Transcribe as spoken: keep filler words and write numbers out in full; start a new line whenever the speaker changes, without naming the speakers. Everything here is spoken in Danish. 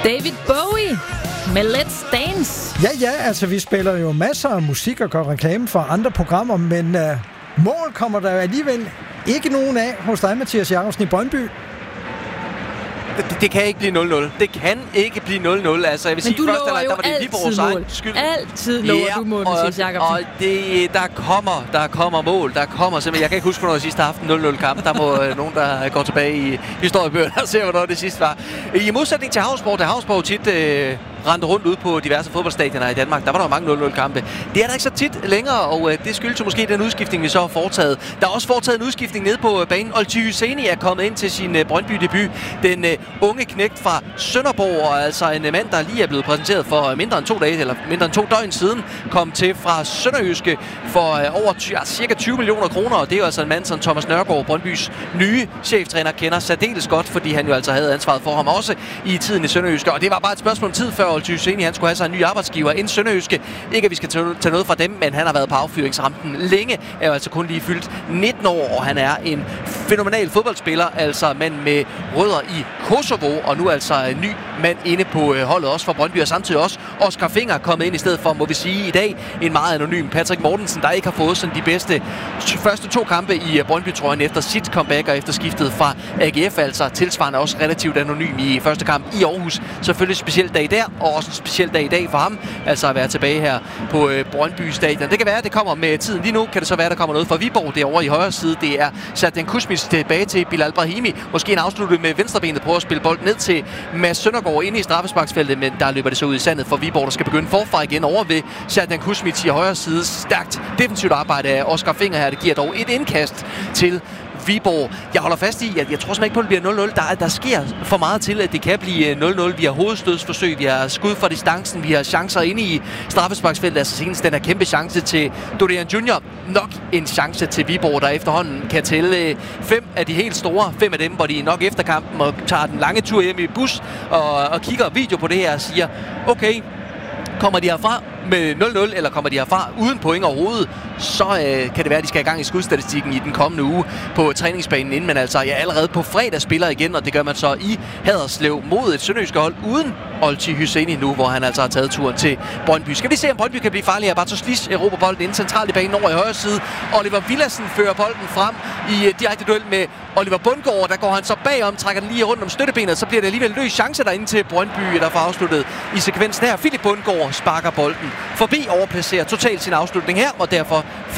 David Bowie med Let's Dance.
Ja, ja, altså vi spiller jo masser af musik og gør reklame for andre programmer, men uh, mål kommer der alligevel ikke nogen af hos dig, Mathias Jacobsen i Brøndby.
Det, det kan ikke blive nul nul. Det kan ikke blive nul nul. Altså, jeg vil
men
sige,
du
først
lover
der,
jo
der var det Viborgs egen skyld.
Altid lover
ja,
du mål,
og,
Mathias Jacobsen.
og det, der kommer, der kommer mål. Der kommer simpelthen. Jeg kan ikke huske, hvornår jeg sidst har haft en nul nul kamp. Der må øh, nogen, der går tilbage i historiebøgerne og ser, hvornår det sidste var. I modsætning til Havsborg, der Havsborg tit øh, rendte rundt ud på diverse fodboldstadioner i Danmark. Der var der mange nul nul kampe. Det er der ikke så tit længere, og øh, det skyldes jo måske den udskiftning, vi så har foretaget. Der er også foretaget en udskiftning nede på banen. Olti Hyseni er kommet ind til sin øh, Brøndby-debut. Den øh, unge knægt fra Sønderborg, og altså en mand, der lige er blevet præsenteret for mindre end to dage, eller mindre end to døgn siden, kom til fra Sønderjyske for øh, over ty- ja, cirka tyve millioner kroner, og det er jo altså en mand, som Thomas Nørgaard, Brøndbys nye cheftræner, kender særdeles godt, fordi han jo altså havde ansvaret for ham også i tiden i Sønderjyske, og det var bare et spørgsmål om tid før Olti Hyseni, han skulle have sig en ny arbejdsgiver inden Sønderjyske. Ikke at vi skal tage noget fra dem, men han har været på affyringsrampen længe, er jo altså kun lige fyldt nitten år, og han er en fænomenal fodboldspiller, altså mand med rødder i Kosovo, og nu altså en ny mand inde på holdet også for Brøndby, og samtidig også Oscar Finger kommet ind i stedet for, må vi sige, i dag en meget anonym Patrick Mortensen, der ikke har fået sådan de bedste første to kampe i Brøndby-trøjen efter sit comeback og efter skiftet fra A G F, altså tilsvarende også relativt anonym i første kamp i Aarhus. Selvfølgelig en speciel dag der, og også en speciel dag i dag for ham, altså at være tilbage her på Brøndby Stadion. Det kan være, at det kommer med tiden. Lige nu kan det så være, at der kommer noget fra Viborg derovre i højre side. Det er Serdan Kuzmic tilbage til Bilal Brahimi. Måske en afslutning med venstrebenet på at spille bold ned til Mads Søndergaard inde i straffesparksfeltet, men der løber det så ud i sandet for Viborg, der skal begynde forfra igen over ved Serdan Kuzmic i højre side. Stærkt defensivt arbejde af Oscar Finger her. Det giver dog et indkast til Viborg. Jeg holder fast i, at jeg tror simpelthen ikke på, at det bliver nul nul. Der, der sker for meget til, at det kan blive nul nul. Vi har hovedstødsforsøg, vi har skud fra distancen, vi har chancer inde i straffesparksfeltet. Altså senest den her kæmpe chance til Dorian Junior. Nok en chance til Viborg, der efterhånden kan tælle fem af de helt store. Fem af dem, hvor de nok efter kampen og tager den lange tur hjem i bus og, og kigger video på det her og siger, okay, kommer de herfra med nul nul, eller kommer de herfra uden point overhovedet, så øh, kan det være, at de skal i gang i skudstatistikken i den kommende uge på træningsbanen inden. Men altså, jeg ja, allerede på fredag spiller igen, og det gør man så i Haderslev mod et sønderjysk hold uden Olti Hyseni nu, hvor han altså har taget turen til Brøndby. Skal vi se, om Brøndby kan blive farlig her. Bartosz Lis erobrer bolden ind centralt i banen over i højre side. Oliver Villadsen fører bolden frem i uh, direkte duel med Oliver Bundgaard. Der går han så bagom, trækker den lige rundt om støttebenet, så bliver det alligevel løs chance derinde til Brøndby, der får afsluttet i sekvensen her. Philip Bundgaard sparker bolden forbi, overplacerer totalt sin afslutning her, og derfor